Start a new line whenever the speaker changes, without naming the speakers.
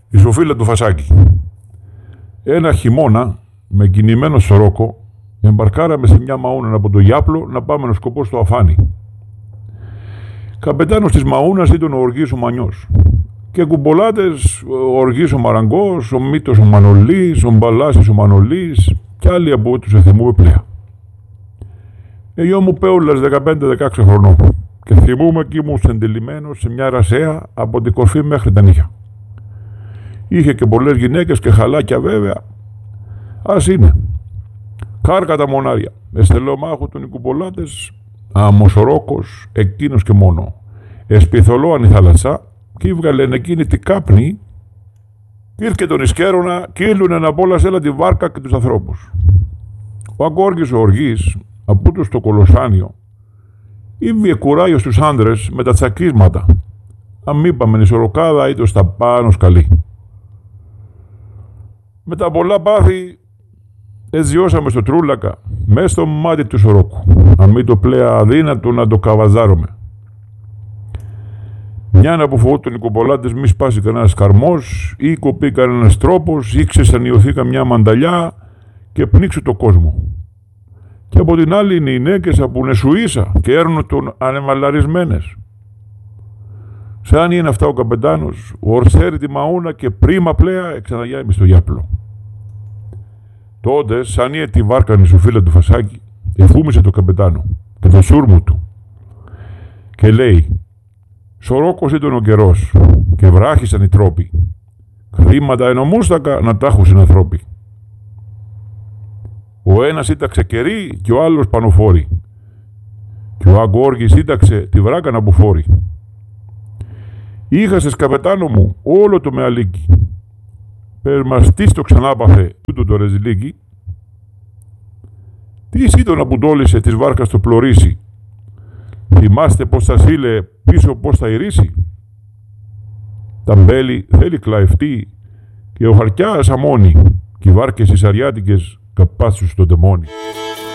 Η Σοφίλα του Φασάκη. Ένα χειμώνα, με κινημένο σωρόκο, εμπαρκάραμε σε μια μαούνα από το Γιάπλο να πάμε να σκοπό στο Αφάνι. Καπετάνος της μαούνας ήταν ο Οργής ο Μανιός. Και κουμπολάτες, ο Οργής ο Μαραγκός, ο Μήτος ο Μανολής, ο Μπαλάσης ο Μανολής και άλλοι από τους εθεμού πλέα. Εγώ μου πέουλας 15-16 χρονών και θυμούμαι κι ήμουν σεντελημένος σε μια ρασέα από την κορφή μέχρι τα νύχια. Είχε και πολλές γυναίκες και χαλάκια βέβαια. Ας είναι. Κάρκα τα μονάρια. Εστελομάχου των οικουπολάτες, αμοσορόκος, εκείνος και μόνο. Εσπιθολόαν η θάλασσα κι έβγαλεν εκείνη την κάπνη κι ήρθε τον Ισκέρονα κι ήλουνε να πόλασέλα τη βάρκα και τους ανθρώπους. Ο Αγκόργης ο Οργής, από του στο Κολοσάνιο, ήβγε κουράγιο στους άντρες με τα τσακίσματα. Αν είπαμε νησοροκάδα ήτο στα πάνω σκαλί. Με τα πολλά πάθη εζιώσαμε στο Τρούλακα, μες στο μάτι του σωρόκου. Αν μην το πλέα αδύνατο να το καβαζάρουμε. Μια να που φοβόταν οι κομπολάτες μη σπάσει κανένας καρμός ή κοπεί κανένας τρόπος ή ξεσανιωθεί καμιά μανταλιά και πνίξου το κόσμο. Και από την άλλη είναι οι γυναίκες από νεσουίσα και έρνουν τον ανεμαλαρισμένες. Σαν είναι αυτά ο καπετάνος, ορσέρει τη μαούνα και πρίμα πλέα εξαναγιάει στο Γιάπλο. Τότε, σαν είναι τη βάρκα η Σοφίλα του Φασάκη, εφούμισε το καπετάνο και το σούρμου του και λέει: «Σωρόκος ήταν ο καιρός και βράχησαν οι τρόποι. Χρήματα ενομούστακα να τάχουσιν ανθρώποι. Ο ένας ήταξε κερί και ο άλλος πανοφόρη και ο Αγκόργης ήταξε τη βράκα να μπουφόρει. Είχασες καπετάνο μου όλο το μεαλίκι. Πες μας τι στο ξανάπαθε τούτο το ρεζιλίκι. Τι ήταν να πουντόλησε της βάρκας το πλωρίσι. Θυμάστε πως σας ήλε πίσω πως θα ηρήσει. Τα μπέλη θέλει κλαευτεί και ο χαρτιάς αμώνει και οι βάρκες οι σαριάτικες καπάσους στο τεμόνι».